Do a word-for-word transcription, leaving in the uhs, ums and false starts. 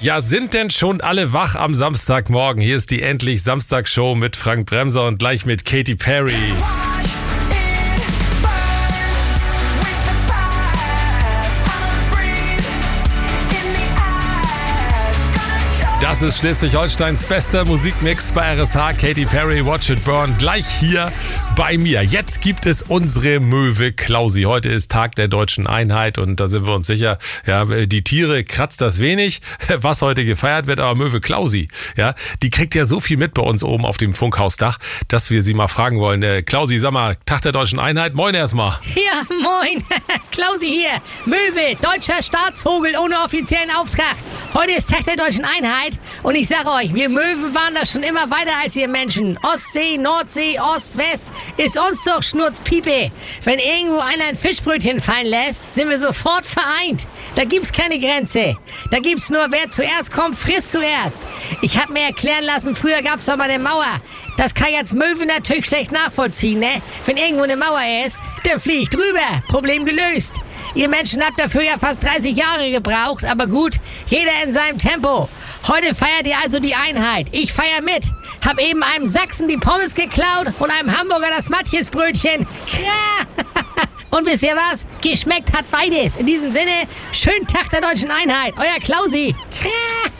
Ja, sind denn schon alle wach am Samstagmorgen? Hier ist die Endlich Samstagsshow mit Frank Bremser und gleich mit Katy Perry. Das ist Schleswig-Holsteins bester Musikmix bei R S H. Katy Perry, Watch It Burn, gleich hier bei mir. Jetzt gibt es unsere Möwe Klausi. Heute ist Tag der deutschen Einheit und da sind wir uns sicher, ja, die Tiere kratzt das wenig, was heute gefeiert wird, aber Möwe Klausi, ja, die kriegt ja so viel mit bei uns oben auf dem Funkhausdach, dass wir sie mal fragen wollen. Äh, Klausi, sag mal, Tag der deutschen Einheit, moin erstmal. Ja, moin, Klausi hier, Möwe, deutscher Staatsvogel ohne offiziellen Auftrag. Heute ist Tag der deutschen Einheit. Und ich sag euch, wir Möwen waren da schon immer weiter als ihr Menschen. Ostsee, Nordsee, Ost, West, ist uns doch Schnurzpiepe. Wenn irgendwo einer ein Fischbrötchen fallen lässt, sind wir sofort vereint. Da gibt's keine Grenze. Da gibt's nur, wer zuerst kommt, frisst zuerst. Ich hab mir erklären lassen, früher gab's doch mal eine Mauer. Das kann jetzt Möwe natürlich schlecht nachvollziehen, ne? Wenn irgendwo eine Mauer ist, dann flieg ich drüber. Problem gelöst. Ihr Menschen habt dafür ja fast dreißig Jahre gebraucht, aber gut, jeder in seinem Tempo. Heute feiert ihr also die Einheit. Ich feier mit. Hab eben einem Sachsen die Pommes geklaut und einem Hamburger das Matjesbrötchen. Und wisst ihr was? Geschmeckt hat beides. In diesem Sinne, schönen Tag der deutschen Einheit. Euer Klausi.